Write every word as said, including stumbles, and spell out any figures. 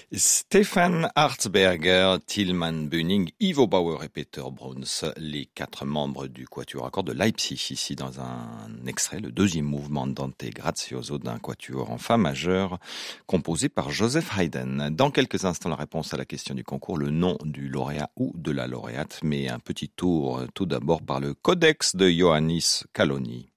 Stefan Harzberger, Tilman Bühning, Ivo Bauer et Peter Bruns, les quatre membres du Quatuor à cordes de Leipzig, ici dans un extrait, le deuxième mouvement Dante Grazioso d'un quatuor en fa majeur, composé par Joseph Haydn. Dans quelques instants, la réponse à la question du concours, le nom du lauréat ou de la lauréate, mais un petit tour tout d'abord par le Codex de Ioannis Kaloni.